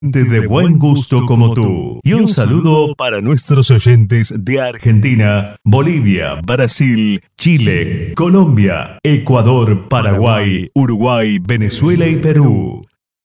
de buen gusto como tú. Y un saludo para nuestros oyentes de Argentina, Bolivia, Brasil, Chile, Colombia, Ecuador, Paraguay, Uruguay, Venezuela y Perú.